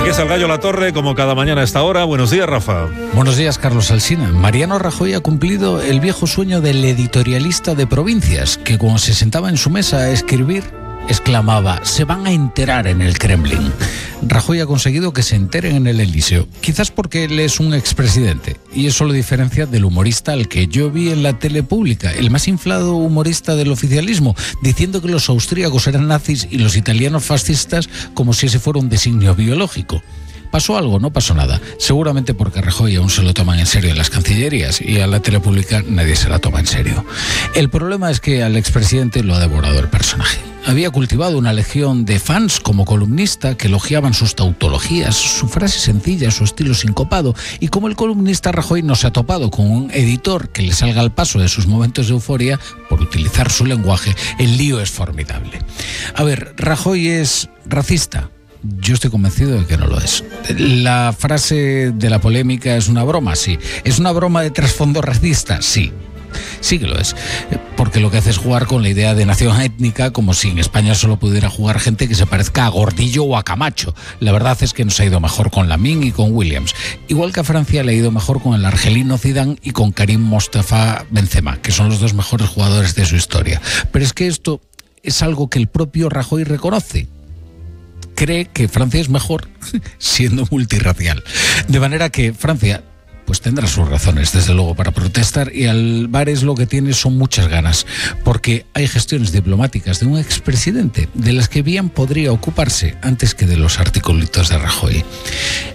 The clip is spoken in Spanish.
Aquí está el Gallo La Torre, como cada mañana a esta hora. Buenos días, Rafa. Buenos días, Carlos Alsina. Mariano Rajoy ha cumplido el viejo sueño del editorialista de provincias, que cuando se sentaba en su mesa a escribir, exclamaba: se van a enterar en el Kremlin. Rajoy ha conseguido que se enteren en el Elíseo, quizás porque él es un expresidente, y eso lo diferencia del humorista al que yo vi en la tele pública, el más inflado humorista del oficialismo, diciendo que los austríacos eran nazis y los italianos fascistas como si ese fuera un designio biológico. ¿Pasó algo? No pasó nada. Seguramente porque a Rajoy aún se lo toman en serio en las cancillerías y a la tele pública nadie se la toma en serio. El problema es que al expresidente lo ha devorado el personaje. Había cultivado una legión de fans como columnista que elogiaban sus tautologías, su frase sencilla, su estilo sincopado, y como el columnista Rajoy no se ha topado con un editor que le salga al paso de sus momentos de euforia por utilizar su lenguaje, el lío es formidable. A ver, ¿Rajoy es racista? Yo estoy convencido de que no lo es. La frase de la polémica es una broma, sí. ¿Es una broma de trasfondo racista? Sí. Sí que lo es, porque lo que hace es jugar con la idea de nación étnica, como si en España solo pudiera jugar gente que se parezca a Gordillo o a Camacho. La verdad es que nos ha ido mejor con Lamine y con Williams, igual que a Francia le ha ido mejor con el argelino Zidane y con Karim Mostafa Benzema, que son los dos mejores jugadores de su historia. Pero es que esto es algo que el propio Rajoy reconoce. Cree que Francia es mejor siendo multirracial. De manera que Francia pues tendrá sus razones, desde luego, para protestar, y Álvarez lo que tiene son muchas ganas, porque hay gestiones diplomáticas de un expresidente de las que bien podría ocuparse antes que de los articulitos de Rajoy.